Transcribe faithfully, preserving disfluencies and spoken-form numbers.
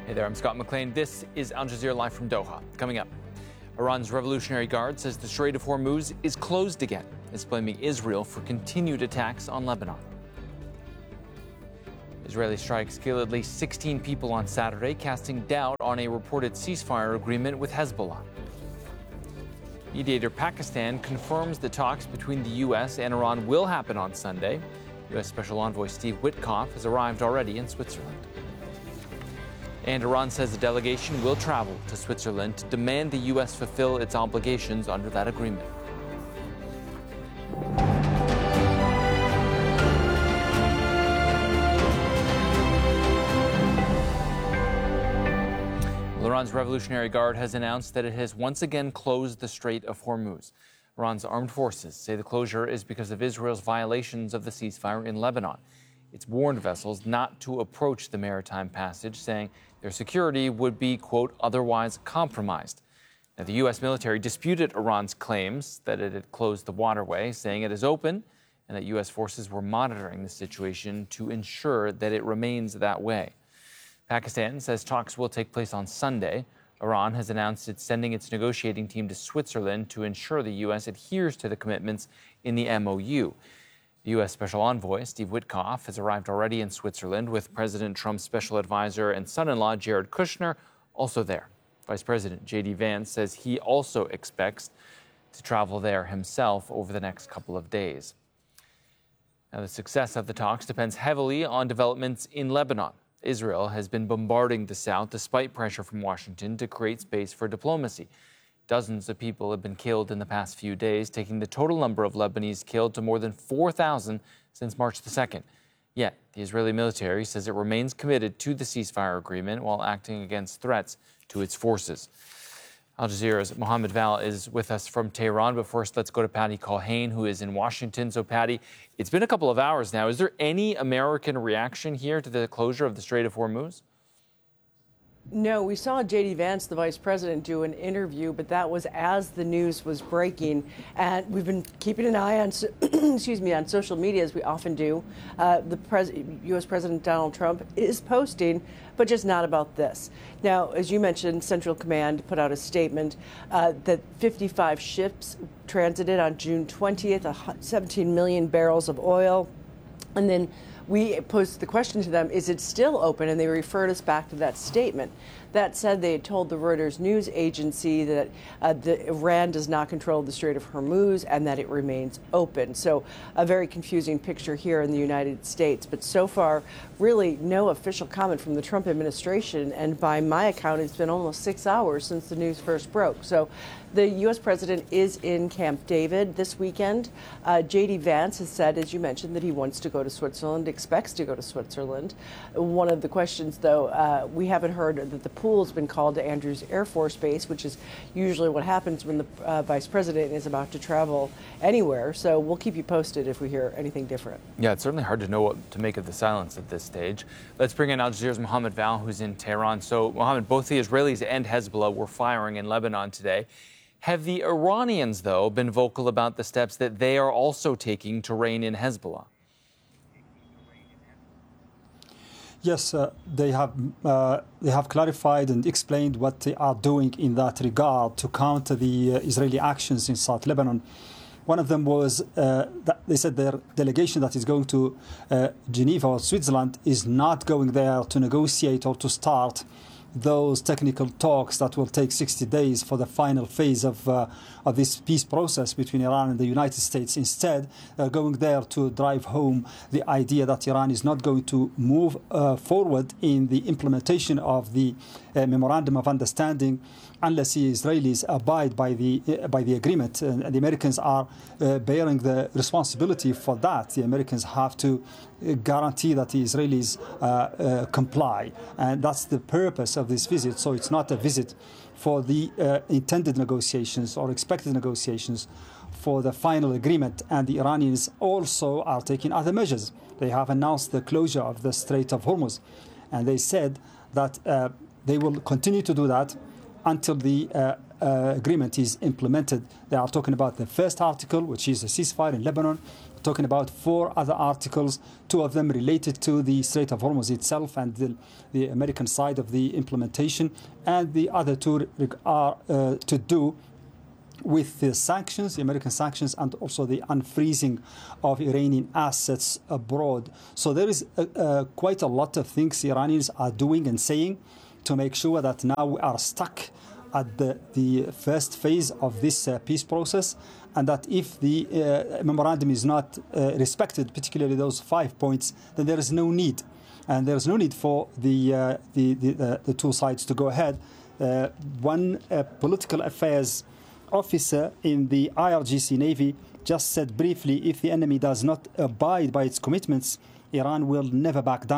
Hey there, I'm Scott McLean. This is Al Jazeera Live from Doha. Coming up, Iran's Revolutionary Guard says the Strait of Hormuz is closed again. It's blaming Israel for continued attacks on Lebanon. Israeli strikes killed at least sixteen people on Saturday, casting doubt on a reported ceasefire agreement with Hezbollah. Mediator Pakistan confirms the talks between the U S and Iran will happen on Sunday. U S Special Envoy Steve Witkoff has arrived already in Switzerland. And Iran says the delegation will travel to Switzerland to demand the U S fulfill its obligations under that agreement. Iran's Revolutionary Guard has announced that it has once again closed the Strait of Hormuz. Iran's armed forces say the closure is because of Israel's violations of the ceasefire in Lebanon. It's warned vessels not to approach the maritime passage, saying their security would be, quote, otherwise compromised. Now, the U S military disputed Iran's claims that it had closed the waterway, saying it is open and that U S forces were monitoring the situation to ensure that it remains that way. Pakistan says talks will take place on Sunday. Iran has announced it's sending its negotiating team to Switzerland to ensure the U S adheres to the commitments in the M O U. The U S Special Envoy, Steve Witkoff, has arrived already in Switzerland with President Trump's special advisor and son-in-law, Jared Kushner, also there. Vice President J D Vance says he also expects to travel there himself over the next couple of days. Now, the success of the talks depends heavily on developments in Lebanon. Israel has been bombarding the south despite pressure from Washington to create space for diplomacy. Dozens of people have been killed in the past few days, taking the total number of Lebanese killed to more than four thousand since March the second. Yet, the Israeli military says it remains committed to the ceasefire agreement while acting against threats to its forces. Al Jazeera's Mohammed Val is with us from Tehran, but first let's go to Patty Culhane, who is in Washington. So, Patty, it's been a couple of hours now. Is there any American reaction here to the closure of the Strait of Hormuz? No, we saw J D Vance, the vice president, do an interview, but that was as the news was breaking. And we've been keeping an eye on, excuse me, on social media, as we often do. Uh, the pres- U S President Donald Trump is posting, but just not about this. Now, as you mentioned, Central Command put out a statement uh, that fifty-five ships transited on June twentieth, seventeen million barrels of oil, and then we posed the question to them, is it still open? And they referred us back to that statement. That said, they had told the Reuters news agency that uh, the, Iran does not control the Strait of Hormuz and that it remains open. So a very confusing picture here in the United States. But so far, really no official comment from the Trump administration. And by my account, it's been almost six hours since the news first broke. So the U S president is in Camp David this weekend. Uh, J D Vance has said, as you mentioned, that he wants to go to Switzerland, expects to go to Switzerland. One of the questions, though, uh, we haven't heard that the pool's been called to Andrews Air Force Base, which is usually what happens when the uh, vice president is about to travel anywhere. So we'll keep you posted if we hear anything different. Yeah, it's certainly hard to know what to make of the silence at this stage. Let's bring in Al Jazeera's Mohammed Val, who's in Tehran. So, Mohammed, both the Israelis and Hezbollah were firing in Lebanon today. Have the Iranians, though, been vocal about the steps that they are also taking to rein in Hezbollah? Yes, uh, they have uh, they have clarified and explained what they are doing in that regard to counter the uh, Israeli actions in South Lebanon. One of them was uh, that they said their delegation that is going to uh, Geneva or Switzerland is not going there to negotiate or to start those technical talks that will take sixty days for the final phase of uh, of this peace process between Iran and the United States. Instead, they're going there to drive home the idea that Iran is not going to move uh, forward in the implementation of the uh, memorandum of understanding unless the Israelis abide by the uh, by the agreement. And the Americans are uh, bearing the responsibility for that. The Americans have to guarantee that the Israelis uh, uh, comply. And that's the purpose of this visit. So it's not a visit for the uh, intended negotiations or expected negotiations for the final agreement. And the Iranians also are taking other measures. They have announced the closure of the Strait of Hormuz. And they said that uh, they will continue to do that until the uh, uh, agreement is implemented. They are talking about the first article, which is a ceasefire in Lebanon, talking about four other articles, two of them related to the Strait of Hormuz itself and the, the American side of the implementation, and the other two are uh, to do with the sanctions, the American sanctions, and also the unfreezing of Iranian assets abroad. So there is uh, uh, quite a lot of things Iranians are doing and saying to make sure that now we are stuck at the, the first phase of this uh, peace process, and that if the uh, memorandum is not uh, respected, particularly those five points, then there is no need. And there is no need for the, uh, the, the, uh, the two sides to go ahead. Uh, one uh, political affairs officer in the I R G C Navy just said briefly, if the enemy does not abide by its commitments, Iran will never back down.